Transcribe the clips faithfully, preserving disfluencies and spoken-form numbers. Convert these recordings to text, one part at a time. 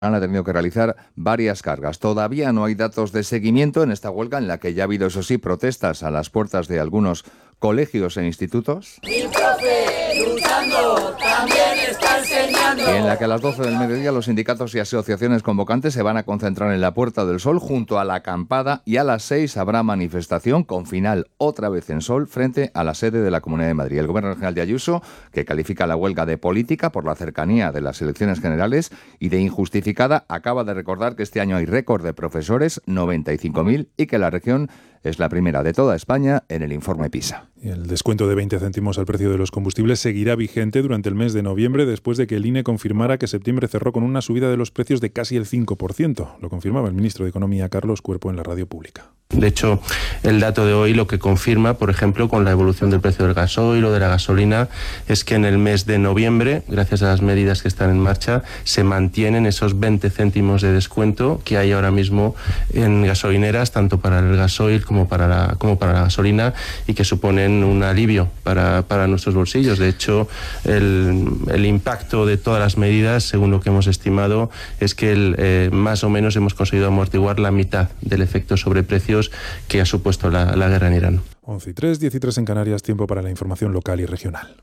han tenido que realizar varias cargas. Todavía no hay datos de seguimiento en esta huelga, en la que ya ha habido, eso sí, protestas a las puertas de algunos colegios e institutos. El profe, luchando, también está enseñando. En la que a las doce del mediodía los sindicatos y asociaciones convocantes se van a concentrar en la Puerta del Sol junto a la acampada, y a las seis habrá manifestación con final otra vez en Sol frente a la sede de la Comunidad de Madrid. El Gobierno Regional de Ayuso, que califica la huelga de política por la cercanía de las elecciones generales y de injustificada, acaba de recordar que este año hay récord de profesores, noventa y cinco mil, y que la región es la primera de toda España en el informe PISA. El descuento de veinte céntimos al precio de los combustibles seguirá vigente durante el mes de noviembre, después de que el I N E confirmara que septiembre cerró con una subida de los precios de casi el cinco por ciento. Lo confirmaba el ministro de Economía, Carlos Cuerpo, en la radio pública. De hecho, el dato de hoy lo que confirma, por ejemplo, con la evolución del precio del gasoil o de la gasolina, es que en el mes de noviembre, gracias a las medidas que están en marcha, se mantienen esos veinte céntimos de descuento que hay ahora mismo en gasolineras, tanto para el gasoil como para la, como para la gasolina, y que suponen un alivio para, para nuestros bolsillos. De hecho, el, el impacto de todas las medidas, según lo que hemos estimado, es que el, eh, más o menos hemos conseguido amortiguar la mitad del efecto sobre precios que ha supuesto la, la guerra en Irán. once y tres, diez y tres en Canarias, tiempo para la información local y regional.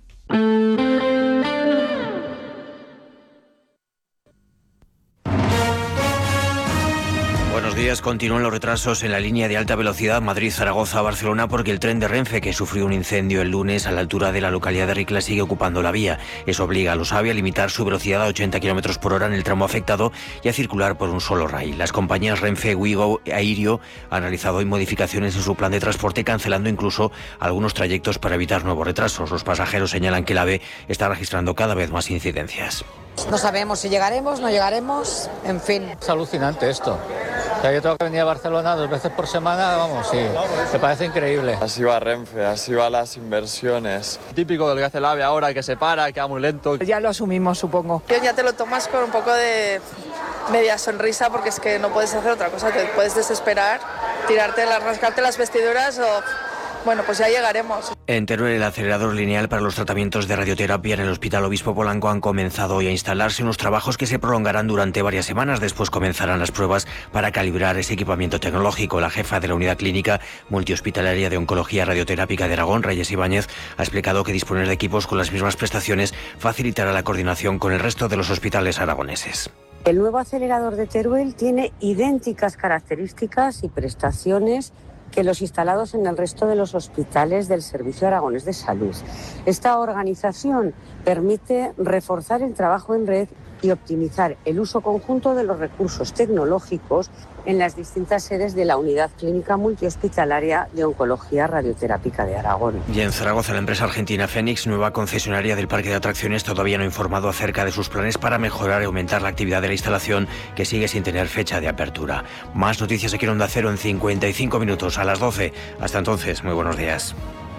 Buenos días. Continúan los retrasos en la línea de alta velocidad Madrid-Zaragoza-Barcelona porque el tren de Renfe, que sufrió un incendio el lunes a la altura de la localidad de Ricla, sigue ocupando la vía. Eso obliga a los AVE a limitar su velocidad a ochenta kilómetros por hora en el tramo afectado y a circular por un solo rail. Las compañías Renfe, Wigo e Airio han realizado hoy modificaciones en su plan de transporte, cancelando incluso algunos trayectos para evitar nuevos retrasos. Los pasajeros señalan que el AVE está registrando cada vez más incidencias. No sabemos si llegaremos, no llegaremos, en fin. Es alucinante esto. O sea, yo tengo que venir a Barcelona dos veces por semana, vamos, sí, me parece increíble. Así va Renfe, así van las inversiones. Típico de lo que hace el AVE ahora, que se para, que va muy lento. Ya lo asumimos, supongo. Ya te lo tomas con un poco de media sonrisa, porque es que no puedes hacer otra cosa, te puedes desesperar, tirarte, rascarte las vestiduras o... Bueno, pues ya llegaremos. En Teruel, el acelerador lineal para los tratamientos de radioterapia en el Hospital Obispo Polanco han comenzado hoy a instalarse unos trabajos que se prolongarán durante varias semanas. Después comenzarán las pruebas para calibrar ese equipamiento tecnológico. La jefa de la unidad clínica multihospitalaria de oncología radioterápica de Aragón, Reyes Ibáñez, ha explicado que disponer de equipos con las mismas prestaciones facilitará la coordinación con el resto de los hospitales aragoneses. El nuevo acelerador de Teruel tiene idénticas características y prestaciones que los instalados en el resto de los hospitales del Servicio Aragonés de Salud. Esta organización permite reforzar el trabajo en red y optimizar el uso conjunto de los recursos tecnológicos en las distintas sedes de la Unidad Clínica Multihospitalaria de Oncología Radioterápica de Aragón. Y en Zaragoza, la empresa argentina Fénix, nueva concesionaria del parque de atracciones, todavía no ha informado acerca de sus planes para mejorar y aumentar la actividad de la instalación, que sigue sin tener fecha de apertura. Más noticias aquí en Onda Cero en cincuenta y cinco minutos a las doce. Hasta entonces, muy buenos días.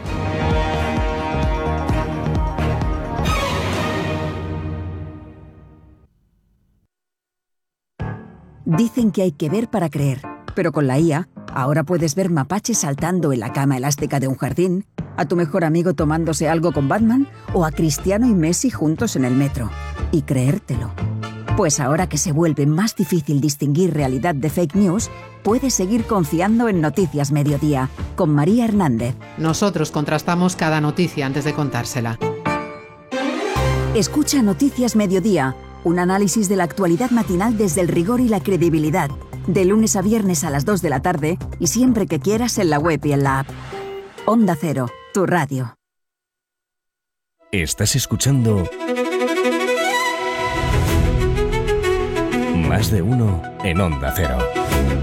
Dicen que hay que ver para creer, pero con la I A, ahora puedes ver mapaches saltando en la cama elástica de un jardín, a tu mejor amigo tomándose algo con Batman o a Cristiano y Messi juntos en el metro. Y creértelo. Pues ahora que se vuelve más difícil distinguir realidad de fake news, puedes seguir confiando en Noticias Mediodía, con María Hernández. Nosotros contrastamos cada noticia antes de contársela. Escucha Noticias Mediodía, un análisis de la actualidad matinal desde el rigor y la credibilidad. De lunes a viernes a las dos de la tarde y siempre que quieras en la web y en la app. Onda Cero, tu radio. Estás escuchando Más de Uno en Onda Cero.